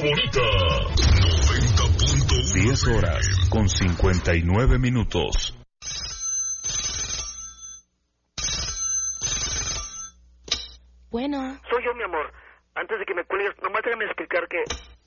favorita. 90.1. 10 horas con 59 minutos. Bueno. Soy yo, mi amor. Antes de que me cuelgues, nomás déjame explicar que